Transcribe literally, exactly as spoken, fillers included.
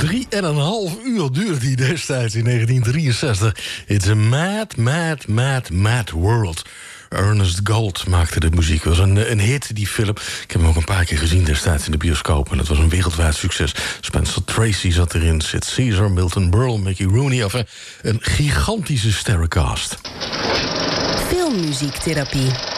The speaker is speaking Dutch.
Drie en een half uur duurde die destijds in negentien drieënzestig. It's a mad, mad, mad, mad world. Ernest Gold maakte de muziek. Het was een, een hit, die film. Ik heb hem ook een paar keer gezien destijds in de bioscoop. En het was een wereldwijd succes. Spencer Tracy zat erin. Sid Caesar, Milton Berle, Mickey Rooney. Enfin, een gigantische sterrencast. Filmmuziektherapie.